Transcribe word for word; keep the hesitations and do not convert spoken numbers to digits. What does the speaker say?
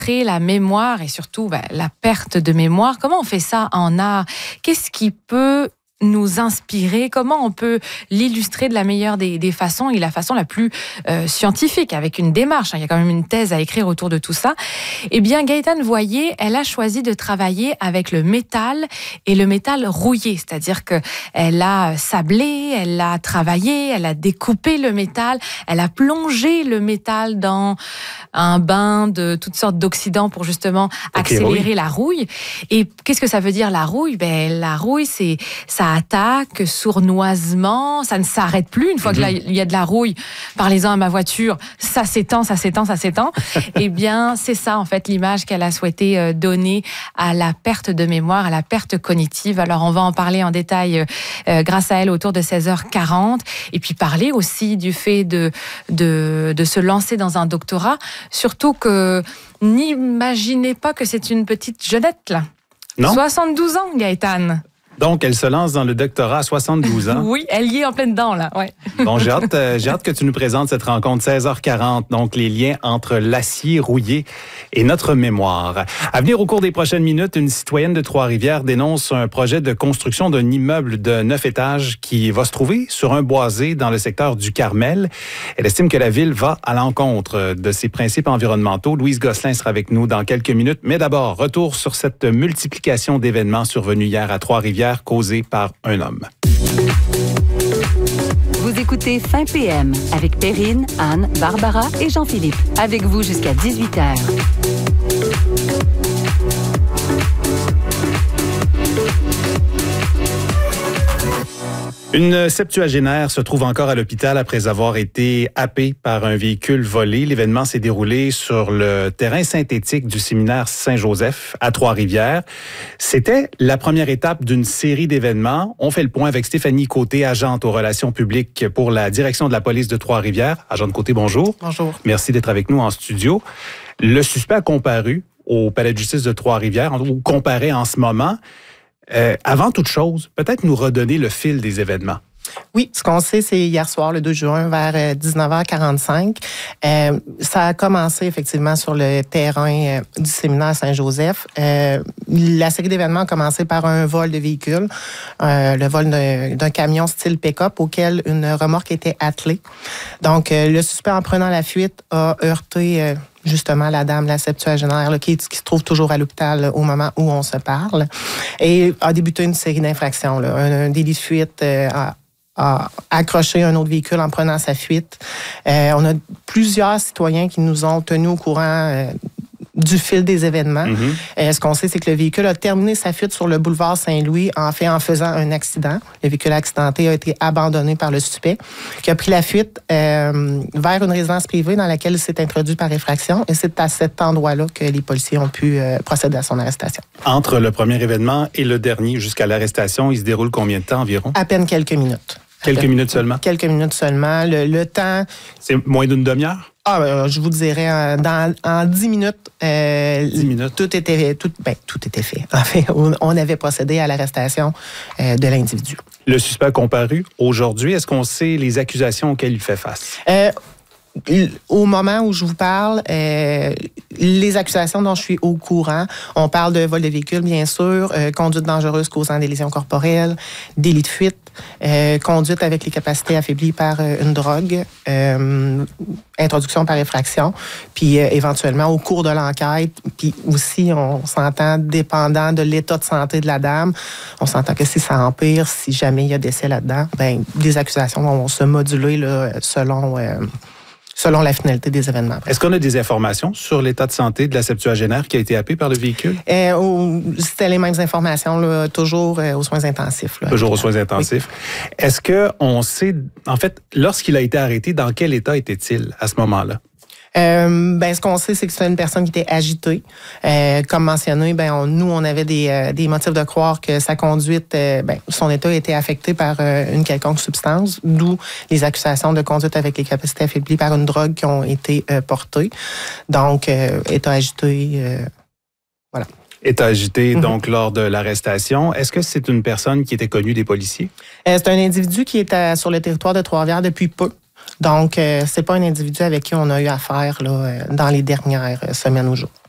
la mémoire et surtout ben, la perte de mémoire. Comment on fait ça en art? Qu'est-ce qui peut nous inspirer? Comment on peut l'illustrer de la meilleure des, des façons et la façon la plus euh, scientifique, avec une démarche. Il y a quand même une thèse à écrire autour de tout ça. Eh bien, Gaëtane Voyer, elle a choisi de travailler avec le métal et le métal rouillé. C'est-à-dire qu'elle a sablé, elle a travaillé, elle a découpé le métal, elle a plongé le métal dans un bain de toutes sortes d'oxydants pour justement accélérer okay, oui. la rouille. Et qu'est-ce que ça veut dire la rouille? Ben, la rouille, c'est ça attaque sournoisement, ça ne s'arrête plus. Une fois mm-hmm. qu'il y a de la rouille, parlez-en à ma voiture, ça s'étend, ça s'étend, ça s'étend. Eh bien, c'est ça, en fait, l'image qu'elle a souhaité donner à la perte de mémoire, à la perte cognitive. Alors, on va en parler en détail euh, grâce à elle autour de seize heures quarante. Et puis, parler aussi du fait de, de, de se lancer dans un doctorat. Surtout que n'imaginez pas que c'est une petite jeunette, là. Non. soixante-douze ans, Gaëtane. Donc, elle se lance dans le doctorat à soixante-douze ans. Oui, elle y est en pleine dedans, là. Ouais. Bon, j'ai hâte, euh, j'ai hâte que tu nous présentes cette rencontre seize heures quarante, donc les liens entre l'acier rouillé et notre mémoire. À venir au cours des prochaines minutes, une citoyenne de Trois-Rivières dénonce un projet de construction d'un immeuble de neuf étages qui va se trouver sur un boisé dans le secteur du Carmel. Elle estime que la ville va à l'encontre de ses principes environnementaux. Louise Gosselin sera avec nous dans quelques minutes. Mais d'abord, retour sur cette multiplication d'événements survenus hier à Trois-Rivières, causé par un homme. Vous écoutez Fin P M avec Perrine, Anne, Barbara et Jean-Philippe. Avec vous jusqu'à dix-huit heures. Une septuagénaire se trouve encore à l'hôpital après avoir été happée par un véhicule volé. L'événement s'est déroulé sur le terrain synthétique du séminaire Saint-Joseph à Trois-Rivières. C'était la première étape d'une série d'événements. On fait le point avec Stéphanie Côté, agente aux relations publiques pour la direction de la police de Trois-Rivières. Agente Côté, bonjour. Bonjour. Merci d'être avec nous en studio. Le suspect a comparu au palais de justice de Trois-Rivières, ou comparait en ce moment. Euh, avant toute chose, peut-être nous redonner le fil des événements. Oui, ce qu'on sait, c'est hier soir, le deux juin, vers dix-neuf heures quarante-cinq. Euh, ça a commencé effectivement sur le terrain euh, du séminaire Saint-Joseph. Euh, la série d'événements a commencé par un vol de véhicule, euh, le vol d'un, d'un camion style pick-up auquel une remorque était attelée. Donc, euh, le suspect, en prenant la fuite, a heurté... Euh, justement la dame, la septuagénaire, là, qui, qui se trouve toujours à l'hôpital là, au moment où on se parle, et a débuté une série d'infractions. Là, un, un délit de fuite, euh, a, a accroché un autre véhicule en prenant sa fuite. Euh, on a plusieurs citoyens qui nous ont tenus au courant euh, du fil des événements. Mm-hmm. Euh, ce qu'on sait, c'est que le véhicule a terminé sa fuite sur le boulevard Saint-Louis, en fait, en faisant un accident. Le véhicule accidenté a été abandonné par le suspect, qui a pris la fuite euh, vers une résidence privée dans laquelle il s'est introduit par effraction. Et c'est à cet endroit-là que les policiers ont pu euh, procéder à son arrestation. Entre le premier événement et le dernier, jusqu'à l'arrestation, il se déroule combien de temps environ? À peine quelques minutes. Quelques minutes seulement? Quelques minutes seulement. Le, le temps... C'est moins d'une demi-heure? Ah, ben, je vous dirais, dans, en dix minutes, euh, dix minutes. Tout était, tout, ben, tout était fait. En fait, on avait procédé à l'arrestation euh, de l'individu. Le suspect a comparu aujourd'hui. Est-ce qu'on sait les accusations auxquelles il fait face? Euh, Au moment où je vous parle, euh, les accusations dont je suis au courant, on parle de vol de véhicule, bien sûr, euh, conduite dangereuse causant des lésions corporelles, délit de fuite, euh, conduite avec les capacités affaiblies par euh, une drogue, euh, introduction par effraction, puis euh, éventuellement au cours de l'enquête, puis aussi on s'entend dépendant de l'état de santé de la dame, on s'entend que si ça empire, si jamais il y a décès là-dedans, ben les accusations vont se moduler là, selon... Euh, selon la finalité des événements. Est-ce qu'on a des informations sur l'état de santé de la septuagénaire qui a été happée par le véhicule? Euh, au, c'était les mêmes informations, là, toujours euh, aux soins intensifs. Là, toujours aux soins intensifs. Oui. Est-ce qu'on sait, en fait, lorsqu'il a été arrêté, dans quel état était-il à ce moment-là? Euh, ben, ce qu'on sait, c'est que c'était une personne qui était agitée. Euh, comme mentionné, ben, on, nous, on avait des, euh, des motifs de croire que sa conduite, euh, ben, son état était affecté par euh, une quelconque substance, d'où les accusations de conduite avec les capacités affaiblies par une drogue qui ont été euh, portées. Donc, euh, état agité, euh, voilà. État agité, mm-hmm. donc, lors de l'arrestation. Est-ce que c'est une personne qui était connue des policiers? Euh, c'est un individu qui est à, sur le territoire de Trois-Rivières depuis peu. Donc, euh, c'est pas un individu avec qui on a eu affaire là, dans les dernières semaines ou jours.